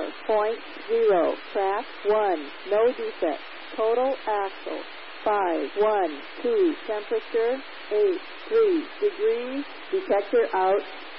4.0. Track 1. No defect. Total axle 5.12. Temperature 8.3 degrees. Detector out.